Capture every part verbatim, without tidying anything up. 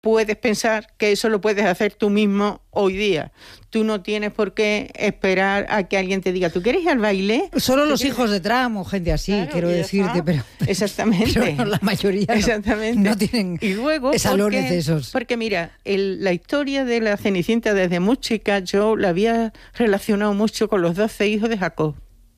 puedes pensar que eso lo puedes hacer tú mismo hoy día. Tú no tienes por qué esperar a que alguien te diga, ¿tú quieres ir al baile? Solo los quieres? hijos de Trump o gente así, Claro, quiero decirte, pero, exactamente. pero la mayoría no, exactamente. no tienen y luego, salones porque, de esos. Porque mira, el, la historia de la Cenicienta desde muy chica, yo la había relacionado mucho con los doce hijos de Jacob.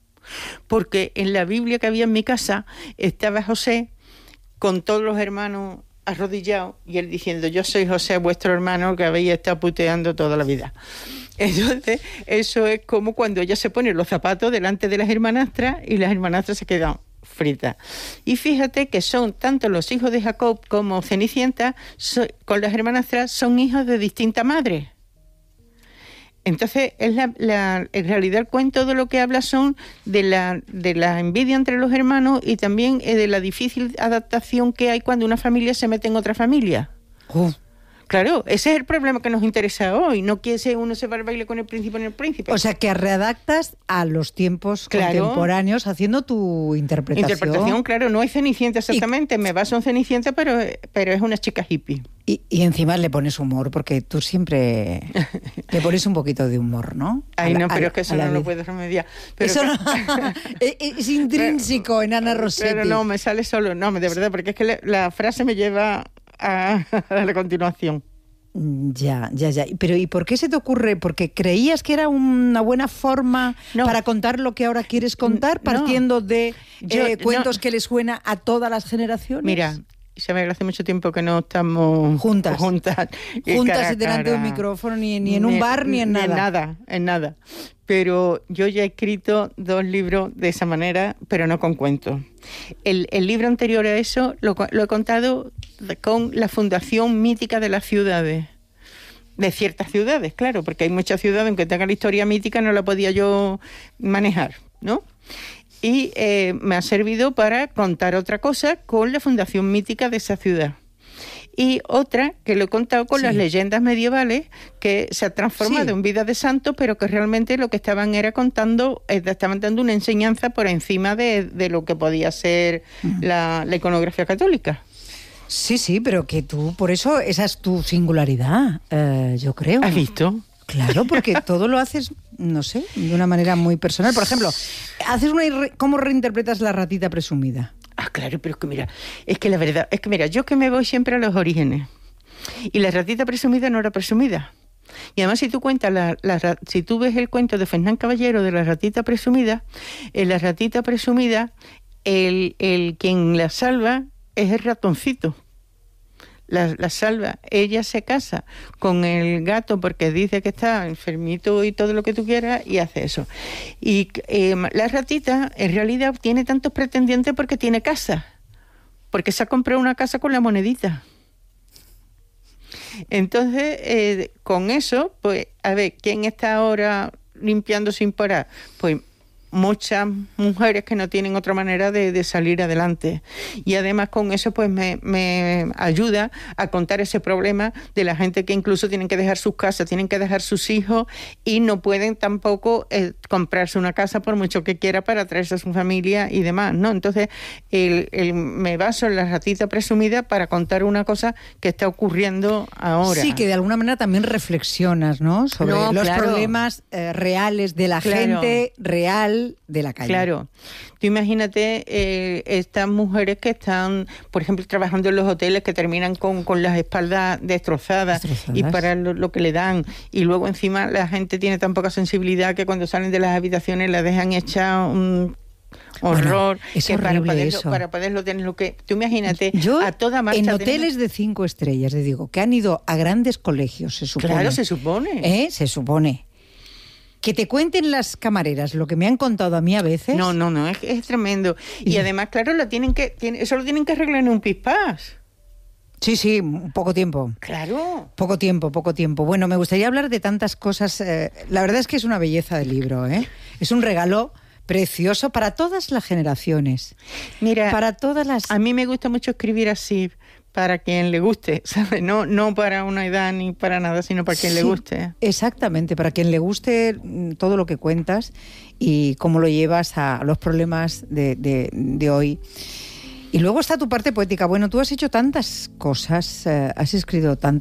Porque en la Biblia que había en mi casa estaba José con todos los hermanos arrodillado y él diciendo, yo soy José, vuestro hermano que habéis estado puteando toda la vida. Entonces, eso es como cuando ella se pone los zapatos delante de las hermanastras y las hermanastras se quedan fritas. Y fíjate que son tanto los hijos de Jacob como Cenicienta, so, con las hermanastras, son hijos de distinta madre. Entonces, es la, la, en realidad el cuento de lo que habla son de la, de la envidia entre los hermanos y también eh, de la difícil adaptación que hay cuando una familia se mete en otra familia. Uh. Claro, ese es el problema que nos interesa hoy. No quiere ser uno se va al baile con el príncipe en el príncipe. O sea, que readaptas a los tiempos claro. contemporáneos haciendo tu interpretación. Interpretación, claro, no hay Cenicienta exactamente. Y... me baso en Cenicienta, pero, pero es una chica hippie. Y, y encima le pones humor, porque tú siempre le pones un poquito de humor, ¿no? Ay, la, no, pero a, es que eso no vida. Lo puedes remediar. Pero eso que... no, es, es intrínseco pero, en Ana Rossetti. Pero no, me sale solo, no, de verdad, porque es que le, la frase me lleva a, a la continuación. Ya, ya, ya. Pero ¿y por qué se te ocurre? ¿Porque creías que era una buena forma no. para contar lo que ahora quieres contar, partiendo no. de Yo, eh, cuentos no. que le suena a todas las generaciones? Mira, Isabel, hace mucho tiempo que no estamos juntas, juntas, juntas cara, delante de un micrófono, ni, ni en un bar, ni en nada. En nada, en nada. Pero yo ya he escrito dos libros de esa manera, pero no con cuentos. El, el libro anterior a eso lo, lo he contado con la Fundación Mítica de las Ciudades. De ciertas ciudades, claro, porque hay muchas ciudades, aunque tengan la historia mítica, no la podía yo manejar, ¿no? Y eh, me ha servido para contar otra cosa con la Fundación Mítica de esa ciudad. Y otra que lo he contado con sí. las leyendas medievales, que se ha transformado sí. en vida de santos, pero que realmente lo que estaban era contando, estaban dando una enseñanza por encima de, de lo que podía ser uh-huh. la, la iconografía católica. Sí, sí, pero que tú, por eso, esa es tu singularidad, eh, yo creo. ¿Has visto? Claro, porque todo lo haces, no sé, de una manera muy personal. Por ejemplo, haces una ¿cómo reinterpretas La ratita presumida? Ah, claro, pero es que mira, es que la verdad, es que mira, yo que me voy siempre a los orígenes. Y la ratita presumida no era presumida. Y además, si tú cuentas, la, la, si tú ves el cuento de Fernán Caballero de la ratita presumida, en la ratita presumida, el, el quien la salva es el ratoncito. La, la salva, ella se casa con el gato porque dice que está enfermito y todo lo que tú quieras y hace eso. Y eh, la ratita en realidad tiene tantos pretendientes porque tiene casa, porque se ha comprado una casa con la monedita. Entonces, eh, con eso, pues, a ver, ¿quién está ahora limpiando sin parar? Pues muchas mujeres que no tienen otra manera de, de salir adelante. Y además con eso pues me, me ayuda a contar ese problema de la gente que incluso tienen que dejar sus casas, tienen que dejar sus hijos y no pueden tampoco eh, comprarse una casa por mucho que quiera para traerse a su familia y demás, ¿no? Entonces el, el, me baso en la ratita presumida para contar una cosa que está ocurriendo ahora. Sí, que de alguna manera también reflexionas, ¿no? Sobre no, los claro. problemas eh, reales de la claro. gente real de la calle. Claro. Tú imagínate eh, estas mujeres que están, por ejemplo, trabajando en los hoteles que terminan con, con las espaldas destrozadas, destrozadas. Y para lo, lo que le dan. Y luego encima la gente tiene tan poca sensibilidad que cuando salen de las habitaciones la dejan hecha un horror. Bueno, es que horrible para poderlo, eso. Para poderlo tener lo que... Tú imagínate, Yo, a toda marcha... en hoteles de cinco estrellas, te digo, que han ido a grandes colegios, se supone. Claro, se supone. ¿Eh? Se supone. Que te cuenten las camareras lo que me han contado a mí a veces. No, no, no, es, es tremendo. Y, y además, claro, lo tienen que, tiene, eso lo tienen que arreglar en un pispás. Sí, sí, poco tiempo. Claro. Poco tiempo, poco tiempo. Bueno, me gustaría hablar de tantas cosas. Eh, la verdad es que es una belleza de libro, ¿eh? Es un regalo precioso para todas las generaciones. Mira, para todas las... a mí me gusta mucho escribir así, para quien le guste, ¿sabes? No, no para una edad ni para nada, sino para quien sí, le guste. Exactamente, para quien le guste todo lo que cuentas y cómo lo llevas a los problemas de, de, de hoy. Y luego está tu parte poética. Bueno, tú has hecho tantas cosas, eh, has escrito tantas